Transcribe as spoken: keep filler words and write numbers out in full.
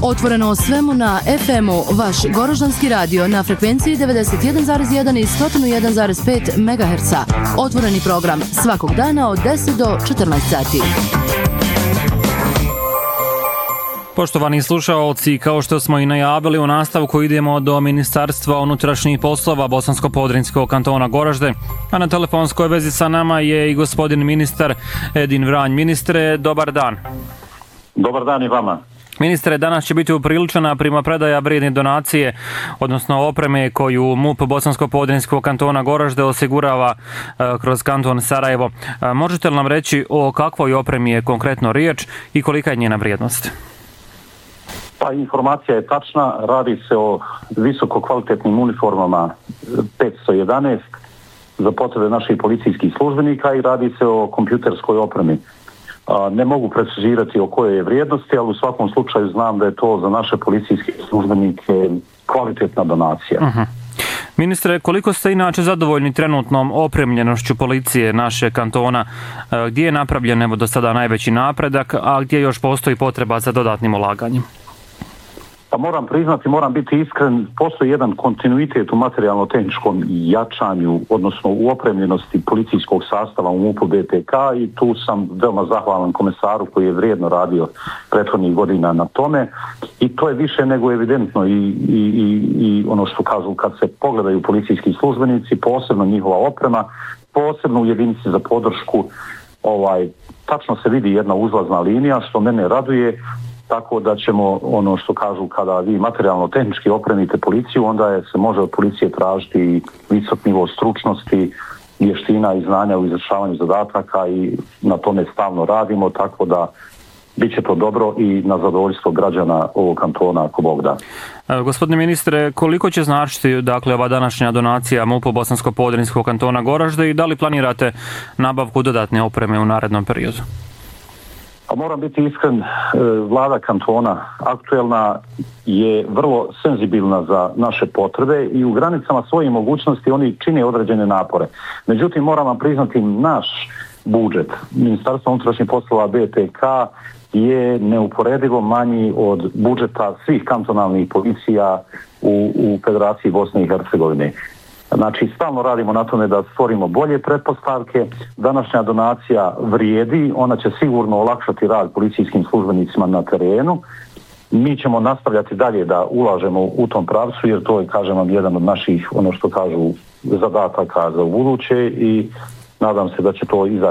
Otvoreno o svemu na F M-u, vaš Goroždanski radio na frekvenciji devedeset jedan zarez jedan i sto jedan zarez pet megaherca. Otvoreni program svakog dana od deset do četrnaest sati. Poštovani slušaoci, kao što smo i najavili, u nastavku idemo do Ministarstva unutrašnjih poslova Bosansko-Podrinjskog kantona Goražde, a na telefonskoj vezi sa nama je i gospodin ministar Edin Vranj. Ministre, dobar dan. Dobar dan i vama. Ministre, danas će biti upriličena primopredaja vrijedne donacije, odnosno opreme koju M U P Bosansko-Podrinjskog kantona Goražde osigurava kroz kanton Sarajevo. Možete li nam reći o kakvoj opremi je konkretno riječ i kolika je njena vrijednost? Pa informacija je tačna, radi se o visoko kvalitetnim uniformama petsto jedanaest za potrebe naših policijskih službenika i radi se o kompjuterskoj opremi. Ne mogu precizirati o kojoj je vrijednosti, ali u svakom slučaju znam da je to za naše policijske službenike kvalitetna donacija. Uh-huh. Ministre, koliko ste inače zadovoljni trenutnom opremljenošću policije naše kantona? Gdje je napravljen evo do sada najveći napredak, a gdje još postoji potreba za dodatnim ulaganjem? Pa moram priznati, moram biti iskren, postoji jedan kontinuitet u materijalno-tehničkom jačanju, odnosno u opremljenosti policijskog sastava u M U P-u B T K i tu sam veoma zahvalan komesaru koji je vrijedno radio prethodnih godina na tome i to je više nego evidentno i, i, i, i ono što kažu kad se pogledaju policijski službenici, posebno njihova oprema, posebno u jedinici za podršku, ovaj, tačno se vidi jedna uzlazna linija što mene raduje. Tako da ćemo, ono što kažu, kada vi materijalno-tehnički opremite policiju, onda je, se može od policije tražiti visok nivo stručnosti, vještina i znanja u izvršavanju zadataka i na tome stalno radimo, tako da bit će to dobro i na zadovoljstvo građana ovog kantona, ako Bog da. Gospodine ministre, koliko će značiti dakle, ova današnja donacija M U P-u Bosansko-Podrinjskog kantona Goražde i da li planirate nabavku dodatne opreme u narednom periodu? A moram biti iskren, vlada kantona aktuelna je vrlo senzibilna za naše potrebe i u granicama svojih mogućnosti oni čine određene napore. Međutim, moram vam priznati, naš budžet Ministarstva unutrašnjih poslova B T K je neuporedivo manji od budžeta svih kantonalnih policija u, u Federaciji Bosne i Hercegovine. Znači, stalno radimo na tome da stvorimo bolje pretpostavke. Današnja donacija vrijedi, ona će sigurno olakšati rad policijskim službenicima na terenu. Mi ćemo nastavljati dalje da ulažemo u tom pravcu, jer to je, kažem vam, jedan od naših, ono što kažu, zadataka za ubuduće i nadam se da će to izaći